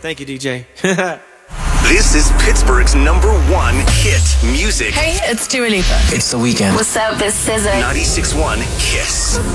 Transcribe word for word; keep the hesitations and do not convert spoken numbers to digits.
Thank you, D J. This is Pittsburgh's number one hit music. Hey, it's Dua Lipa. It's The Weeknd. What's up, it's S Z A. ninety-six point one Kiss.